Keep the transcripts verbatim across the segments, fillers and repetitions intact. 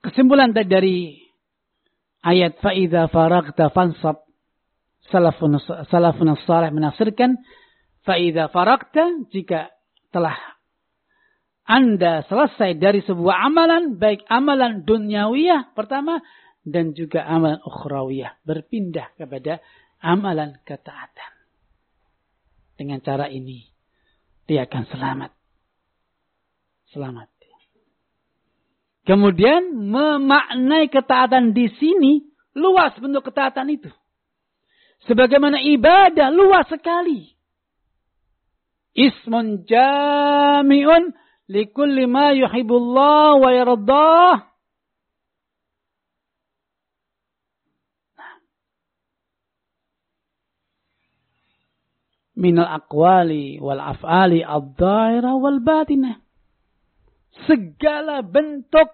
kesimpulan dari ayat fa'idha faragta fansab, salafun salafun salih menafsirkan fa'idha faragta, jika telah Anda selesai dari sebuah amalan, baik amalan duniawiyah pertama dan juga amalan ukhrawiyah, berpindah kepada amalan ketaatan. Dengan cara ini dia akan selamat. Selamat. Kemudian memaknai ketaatan di sini, luas bentuk ketaatan itu. Sebagaimana ibadah luas sekali. Ismun jami'un likulli ma yuhibbullah wa yardah. Minal aqwali wal af'ali ad-dhahira wal batinah. Segala bentuk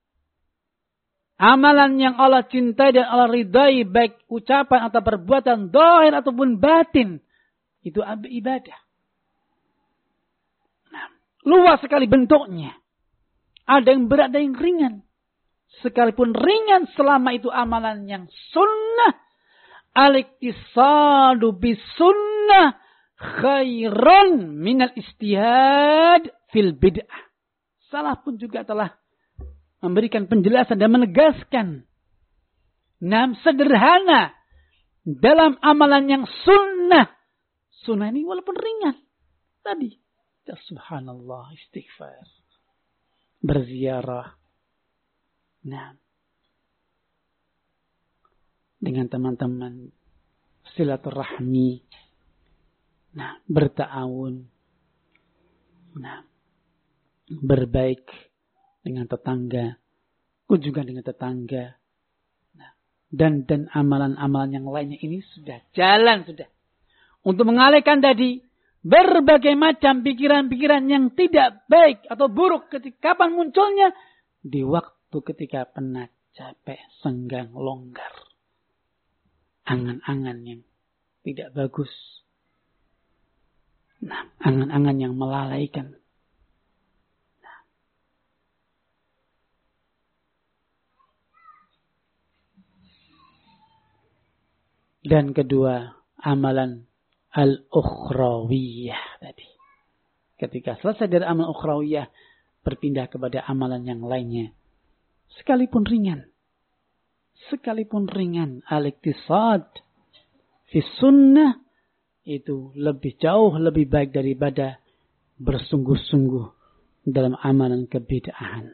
amalan yang Allah cintai dan Allah ridai, baik ucapan atau perbuatan zahir ataupun batin, itu ibadah. Nah, luas sekali bentuknya. Ada yang berat, ada yang ringan. Sekalipun ringan, selama itu amalan yang sunnah, al-iktisadu bis sunnah khairun minal istihad fil bid'ah. Salah pun juga telah memberikan penjelasan dan menegaskan. Nah, sederhana dalam amalan yang sunnah. Sunnah ini walaupun ringan. Tadi. Ya subhanallah, istighfar. Berziarah. Nah. Dengan teman-teman. Silaturahmi. Nah, berta'awun. Nah. Berbaik dengan tetangga, kunjungan dengan tetangga, nah, dan dan amalan-amalan yang lainnya ini sudah jalan sudah untuk mengalihkan tadi berbagai macam pikiran-pikiran yang tidak baik atau buruk ketika kapan munculnya di waktu ketika penat, capek, senggang, longgar, angan-angan yang tidak bagus, nah, angan-angan yang melalaikan. Dan kedua, amalan al-ukhrawiyah tadi. Ketika selesai dari amalan ukhrawiyah, berpindah kepada amalan yang lainnya. Sekalipun ringan. Sekalipun ringan. Al-iktisad fi sunnah itu lebih jauh, lebih baik daripada bersungguh-sungguh dalam amalan kebid'ahan.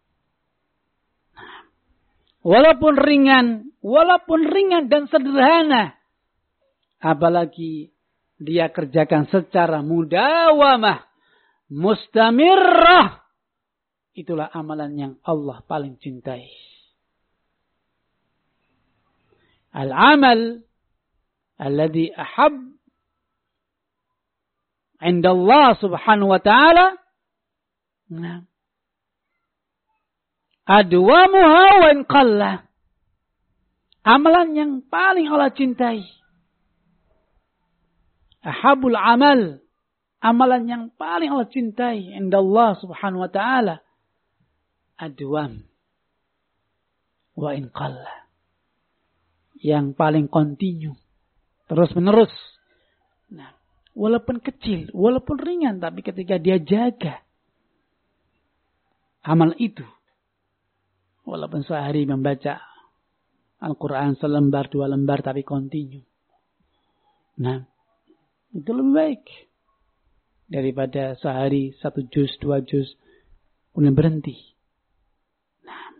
Walaupun ringan, walaupun ringan dan sederhana, apalagi dia kerjakan secara mudawamah, mustamirrah, itulah amalan yang Allah paling cintai. Al-amal alladhi ahab inda Allah subhanahu wa ta'ala, nah, adwamuha wa in qalla. Amalan yang paling Allah cintai. Ahabul amal. Amalan yang paling Allah cintai. Inda Allah subhanahu wa ta'ala. Adwam. Wa in qalla. Yang paling kontinu. Terus menerus. Nah, walaupun kecil. Walaupun ringan. Tapi ketika dia jaga. Amal itu. Walaupun sehari membaca Al-Quran selembar, dua lembar, tapi kontinu. Nah, itu lebih baik. Daripada sehari satu juz, dua juz, kemudian berhenti. Nah,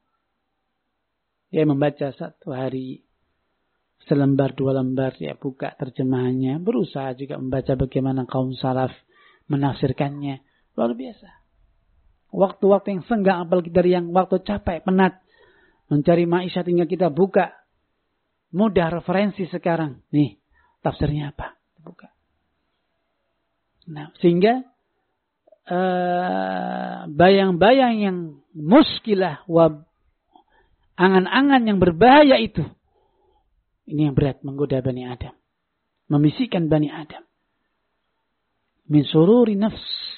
dia membaca satu hari selembar, dua lembar, dia buka terjemahannya. Berusaha juga membaca bagaimana kaum salaf menafsirkannya. Luar biasa. Waktu-waktu yang senggang, apalagi dari yang waktu capek, penat. Mencari maisha tinggal kita buka. Mudah referensi sekarang. Nih, tafsirnya apa? Buka. Nah, sehingga uh, bayang-bayang yang muskilah, wab, angan-angan yang berbahaya itu. Ini yang berat menggoda Bani Adam. Membisikkan Bani Adam. Min sururi nafs.